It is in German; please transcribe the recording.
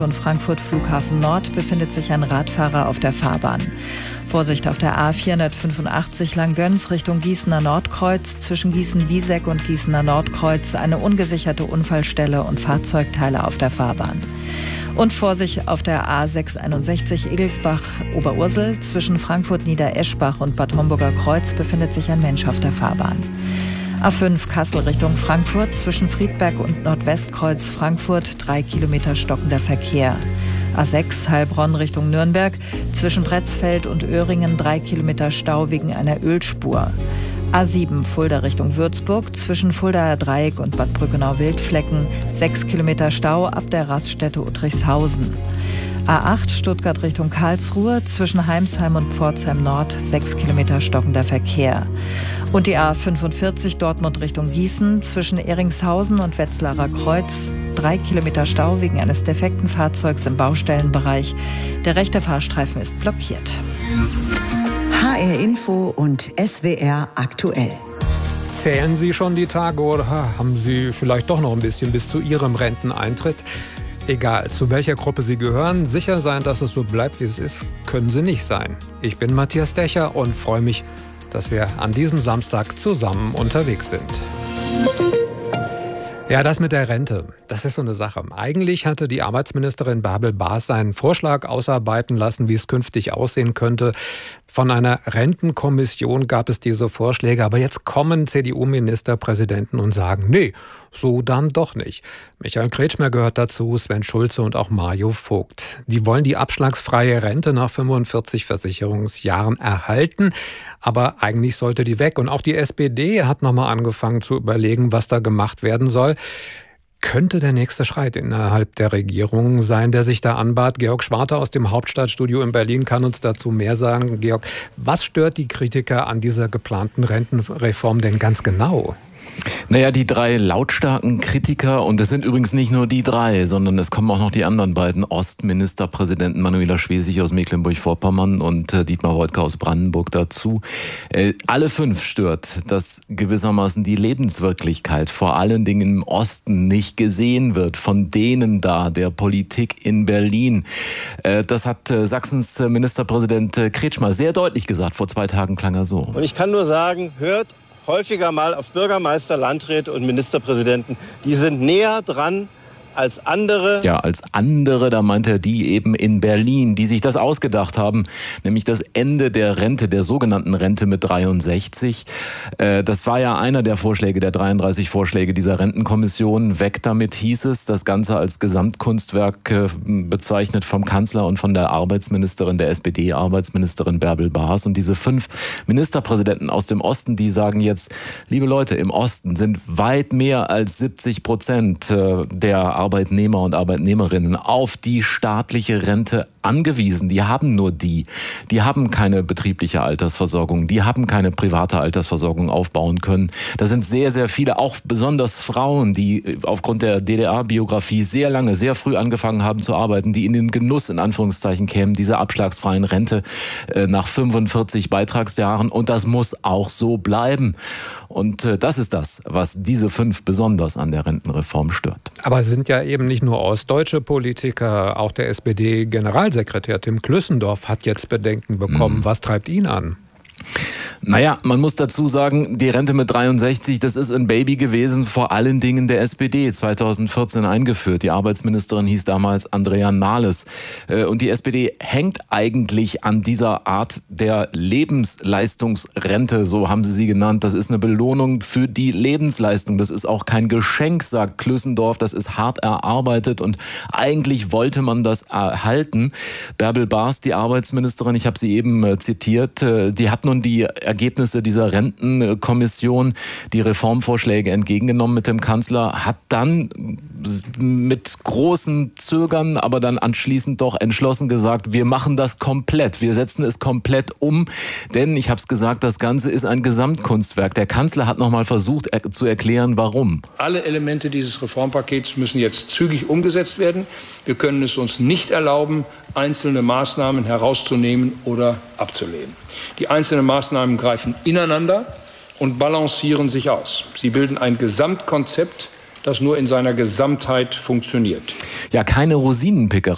Und Frankfurt Flughafen Nord befindet sich ein Radfahrer auf der Fahrbahn. Vorsicht auf der A485 Langgöns Richtung Gießener Nordkreuz. Zwischen Gießen-Wieseck und Gießener Nordkreuz eine ungesicherte Unfallstelle und Fahrzeugteile auf der Fahrbahn. Und Vorsicht auf der A661 Egelsbach-Oberursel. Zwischen Frankfurt-Niedereschbach und Bad Homburger Kreuz befindet sich ein Mensch auf der Fahrbahn. A5 Kassel Richtung Frankfurt, zwischen Friedberg und Nordwestkreuz Frankfurt 3 Kilometer stockender Verkehr. A6 Heilbronn Richtung Nürnberg, zwischen Bretzfeld und Öhringen 3 Kilometer Stau wegen einer Ölspur. A7 Fulda Richtung Würzburg, zwischen Fuldaer Dreieck und Bad Brückenau-Wildflecken 6 Kilometer Stau ab der Raststätte Uttrichshausen. A8 Stuttgart Richtung Karlsruhe, zwischen Heimsheim und Pforzheim Nord 6 Kilometer stockender Verkehr. Und die A45 Dortmund Richtung Gießen, zwischen Eringshausen und Wetzlarer Kreuz 3 Kilometer Stau wegen eines defekten Fahrzeugs im Baustellenbereich. Der rechte Fahrstreifen ist blockiert. HR Info und SWR aktuell. Zählen Sie schon die Tage oder haben Sie vielleicht doch noch ein bisschen bis zu Ihrem Renteneintritt? Egal, zu welcher Gruppe Sie gehören, sicher sein, dass es so bleibt, wie es ist, können Sie nicht sein. Ich bin Matthias Decher und freue mich, dass wir an diesem Samstag zusammen unterwegs sind. Ja, das mit der Rente, das ist so eine Sache. Eigentlich hatte die Arbeitsministerin Bärbel Baas einen Vorschlag ausarbeiten lassen, wie es künftig aussehen könnte. Von einer Rentenkommission gab es diese Vorschläge, aber jetzt kommen CDU-Ministerpräsidenten und sagen, nee, so dann doch nicht. Michael Kretschmer gehört dazu, Sven Schulze und auch Mario Vogt. Die wollen die abschlagsfreie Rente nach 45 Versicherungsjahren erhalten, aber eigentlich sollte die weg. Und auch die SPD hat nochmal angefangen zu überlegen, was da gemacht werden soll. Könnte der nächste Schritt innerhalb der Regierung sein, der sich da anbahnt? Georg Schwarte aus dem Hauptstadtstudio in Berlin kann uns dazu mehr sagen. Georg, was stört die Kritiker an dieser geplanten Rentenreform denn ganz genau? Naja, die drei lautstarken Kritiker, und es sind übrigens nicht nur die drei, sondern es kommen auch noch die anderen beiden Ostministerpräsidenten, Manuela Schwesig aus Mecklenburg-Vorpommern und Dietmar Woidke aus Brandenburg dazu. Alle fünf stört, dass gewissermaßen die Lebenswirklichkeit vor allen Dingen im Osten nicht gesehen wird von denen da, der Politik in Berlin. Das hat Sachsens Ministerpräsident Kretschmer sehr deutlich gesagt. Vor 2 Tagen klang er so. Und ich kann nur sagen, hört häufiger mal auf Bürgermeister, Landräte und Ministerpräsidenten. Die sind näher dran als andere. Ja, als andere, da meint er die eben in Berlin, die sich das ausgedacht haben, nämlich das Ende der Rente, der sogenannten Rente mit 63. Das war ja einer der Vorschläge, der 33 Vorschläge dieser Rentenkommission. Weg damit hieß es, das Ganze als Gesamtkunstwerk bezeichnet vom Kanzler und von der Arbeitsministerin, der SPD-Arbeitsministerin Bärbel Baas. Und diese 5 Ministerpräsidenten aus dem Osten, die sagen jetzt, liebe Leute, im Osten sind weit mehr als 70% der Arbeitnehmer und Arbeitnehmerinnen auf die staatliche Rente angewiesen. Die haben nur die. Die haben keine betriebliche Altersversorgung. Die haben keine private Altersversorgung aufbauen können. Da sind sehr, sehr viele, auch besonders Frauen, die aufgrund der DDR-Biografie sehr lange, sehr früh angefangen haben zu arbeiten, die in den Genuss, in Anführungszeichen, kämen, dieser abschlagsfreien Rente nach 45 Beitragsjahren. Und das muss auch so bleiben. Und das ist das, was diese 5 besonders an der Rentenreform stört. Aber es sind ja eben nicht nur ostdeutsche Politiker, auch der SPD-Generalsekretär Tim Klüssendorf hat jetzt Bedenken bekommen. Was treibt ihn an? Naja, man muss dazu sagen, die Rente mit 63, das ist ein Baby gewesen, vor allen Dingen der SPD, 2014 eingeführt. Die Arbeitsministerin hieß damals Andrea Nahles. Und die SPD hängt eigentlich an dieser Art der Lebensleistungsrente, so haben sie genannt. Das ist eine Belohnung für die Lebensleistung. Das ist auch kein Geschenk, sagt Klüssendorf. Das ist hart erarbeitet und eigentlich wollte man das erhalten. Bärbel Baas, die Arbeitsministerin, ich habe sie eben zitiert, die hat nun die Ergebnisse dieser Rentenkommission, die Reformvorschläge entgegengenommen mit dem Kanzler, hat dann mit großen Zögern, aber dann anschließend doch entschlossen gesagt, wir machen das komplett, wir setzen es komplett um, denn, ich habe es gesagt, das Ganze ist ein Gesamtkunstwerk. Der Kanzler hat nochmal versucht zu erklären, warum. Alle Elemente dieses Reformpakets müssen jetzt zügig umgesetzt werden. Wir können es uns nicht erlauben, einzelne Maßnahmen herauszunehmen oder abzulehnen. Die einzelnen Maßnahmen greifen ineinander und balancieren sich aus. Sie bilden ein Gesamtkonzept, das nur in seiner Gesamtheit funktioniert. Ja, keine Rosinenpickerei.